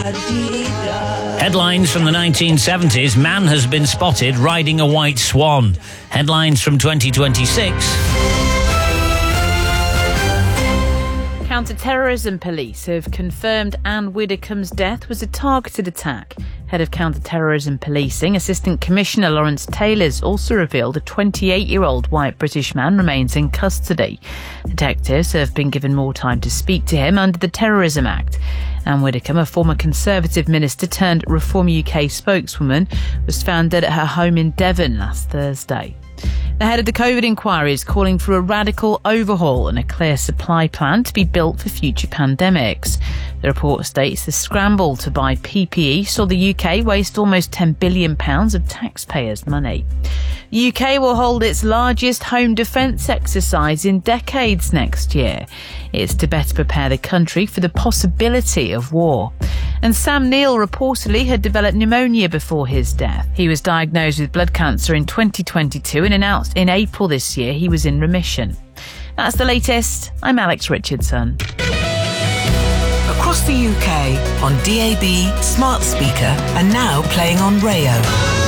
Headlines from the 1970s, man has been spotted riding a white swan. Headlines from 2026... Counter-terrorism police have confirmed Anne Widdecombe's death was a targeted attack. Head of Counter-Terrorism Policing, Assistant Commissioner Lawrence Taylor's also revealed a 28-year-old white British man remains in custody. Detectives have been given more time to speak to him under the Terrorism Act. Anne Widdecombe, a former Conservative minister turned Reform UK spokeswoman, was found dead at her home in Devon last Thursday. The head of the COVID inquiry is calling for a radical overhaul and a clear supply plan to be built for future pandemics. The report states the scramble to buy PPE saw the UK waste almost £10 billion of taxpayers' money. The UK will hold its largest home defence exercise in decades next year. It's to better prepare the country for the possibility of war. And Sam Neill reportedly had developed pneumonia before his death. He was diagnosed with blood cancer in 2022 and announced in April this year he was in remission. That's the latest. I'm Alex Richardson. Across the UK on DAB, smart speaker, and now playing on Rayo.